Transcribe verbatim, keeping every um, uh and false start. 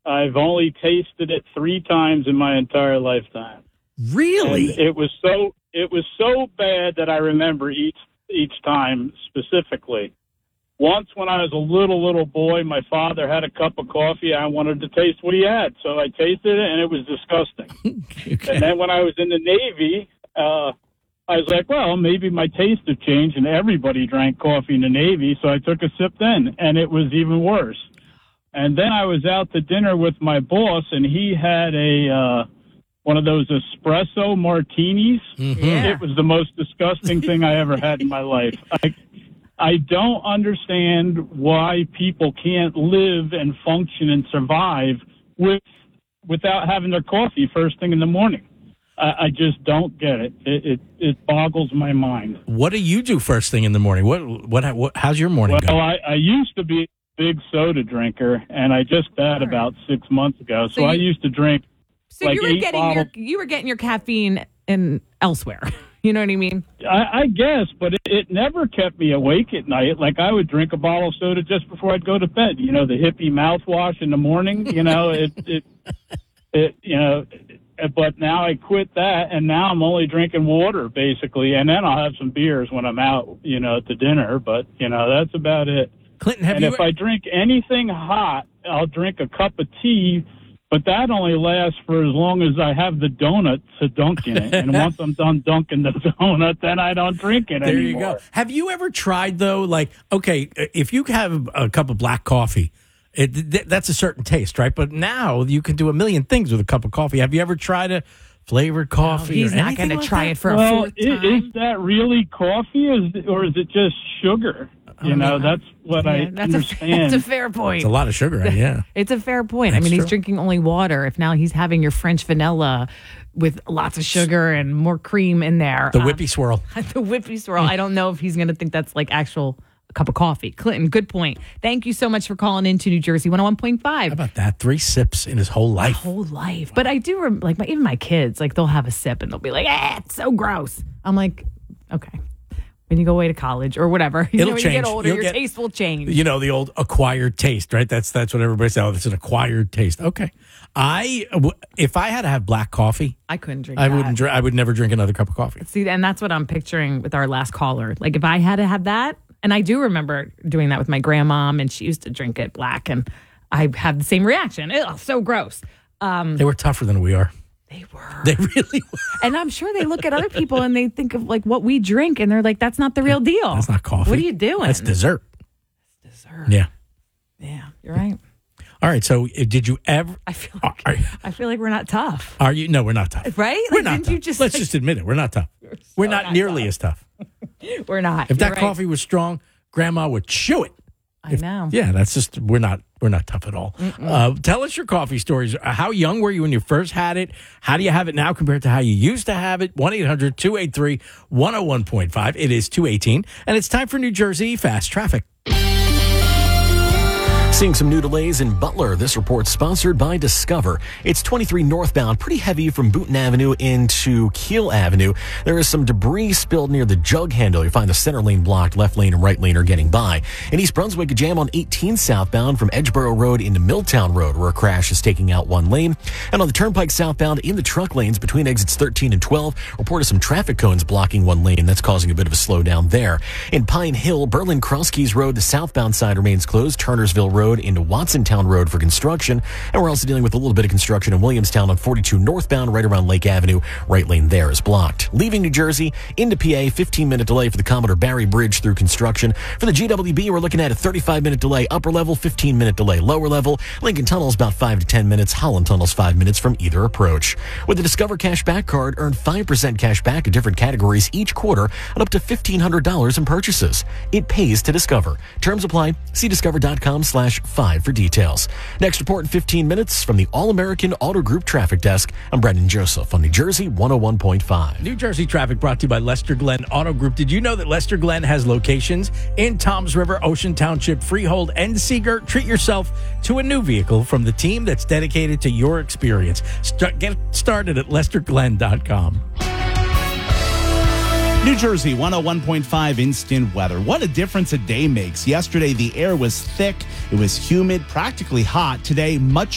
I've only tasted it three times in my entire lifetime. Really? And it was so it was so bad that I remember each each time specifically. Once when I was a little, little boy, my father had a cup of coffee. I wanted to taste what he had, so I tasted it, and it was disgusting. Okay. And then when I was in the Navy, uh, I was like, well, maybe my taste had changed, and everybody drank coffee in the Navy, so I took a sip then, and it was even worse. And then I was out to dinner with my boss, and he had a uh, one of those espresso martinis. Mm-hmm. Yeah. It was the most disgusting thing I ever had in my life. I I don't understand why people can't live and function and survive with without having their coffee first thing in the morning. I, I just don't get it. It, it. it boggles my mind. What do you do first thing in the morning? What what, what how's your morning well, go? I, I used to be a big soda drinker, and I just that about six months ago. So, so you, I used to drink so like you were eight getting bottles. your you were getting your caffeine in elsewhere. You know what I mean? I, I guess, but it, it never kept me awake at night. Like, I would drink a bottle of soda just before I'd go to bed. You know, the hippie mouthwash in the morning, you know, it, it, it, you know, but now I quit that, and now I'm only drinking water, basically, and then I'll have some beers when I'm out, you know, at the dinner, but, you know, that's about it. Clinton, have and you... if I drink anything hot, I'll drink a cup of tea. But that only lasts for as long as I have the donut to dunk in it. And once I'm done dunking the donut, then I don't drink it there anymore. There you go. Have you ever tried, though, like, okay, if you have a cup of black coffee, it, th- that's a certain taste, right? But now you can do a million things with a cup of coffee. Have you ever tried a flavored coffee? No, he's or not going to like try that? it for a well, fourth time. Is, is that really coffee, is, or is it just sugar? You know, that's what yeah, I that's understand. A, that's a fair point. It's a lot of sugar, right? Yeah. It's a fair point. That's I mean, true. he's drinking only water. If now he's having your French vanilla with lots of sugar and more cream in there. The um, whippy swirl. the whippy swirl. I don't know if he's going to think that's like actual cup of coffee. Clinton, good point. Thank you so much for calling into New Jersey one oh one point five. How about that? Three sips in his whole life. Whole life. But I do, rem- like, my, even my kids, like, they'll have a sip and they'll be like, ah, it's so gross. I'm like, okay. When you go away to college or whatever, you It'll know, when change. you get older, You'll your get, taste will change. You know, the old acquired taste, right? That's that's what everybody says. Oh, it's an acquired taste. Okay. I, if I had to have black coffee, I couldn't drink I that. wouldn't drink, I would never drink another cup of coffee. See, and that's what I'm picturing with our last caller. Like, if I had to have that, and I do remember doing that with my grandmom, and she used to drink it black, and I had the same reaction. Ew, so gross. Um, they were tougher than we are. They were. They really were. And I'm sure they look at other people and they think of like what we drink, and they're like, that's not the real deal. That's not coffee. What are you doing? That's dessert. It's dessert. Yeah. Yeah, you're right. All right. So, uh, did you ever? I feel like are, I feel like we're not tough. Are you? No, we're not tough. Right? We're Like, not didn't tough. you just Let's like- just admit it. We're not tough. We're, so not, not nearly tough. as tough. We're not. If You're that right. coffee was strong, Grandma would chew it. I If- know. Yeah, that's just we're not we're not tough at all. Uh, tell us your coffee stories. How young were you when you first had it? How do you have it now compared to how you used to have it? one eight hundred two eight three one oh one point five. It is two eighteen, and it's time for New Jersey Fast Traffic. Seeing some new delays in Butler. This report sponsored by Discover. It's twenty-three northbound, pretty heavy from Boonton Avenue into Keel Avenue. There is some debris spilled near the jug handle. You find the center lane blocked, left lane and right lane are getting by. In East Brunswick, a jam on eighteen southbound from Edgeboro Road into Milltown Road, where a crash is taking out one lane. And on the Turnpike southbound in the truck lanes between exits thirteen and twelve, reported some traffic cones blocking one lane. That's causing a bit of a slowdown there. In Pine Hill, Berlin Cross Keys Road, the southbound side remains closed. Turnersville Road into Watsontown Road for construction. And we're also dealing with a little bit of construction in Williamstown on forty-two northbound, right around Lake Avenue. Right lane there is blocked. Leaving New Jersey into P A, fifteen minute delay for the Commodore Barry Bridge through construction. For the G W B, we're looking at a thirty-five minute delay upper level, fifteen minute delay lower level. Lincoln Tunnel's about five to ten minutes. Holland Tunnel's five minutes from either approach. With the Discover Cash Back card, earn five percent cash back in different categories each quarter and up to fifteen hundred dollars in purchases. It pays to Discover. Terms apply. See discover.com slash five for details. Next report in fifteen minutes from the All-American Auto Group Traffic Desk. I'm Brendan Joseph on New Jersey one oh one point five. New Jersey Traffic brought to you by Lester Glenn Auto Group. Did you know that Lester Glenn has locations in Toms River, Ocean Township, Freehold, and Seagirt? Treat yourself to a new vehicle from the team that's dedicated to your experience. Start, get started at lester glenn dot com. New Jersey one oh one point five instant weather. What a difference a day makes. Yesterday, the air was thick. It was humid, practically hot. Today, much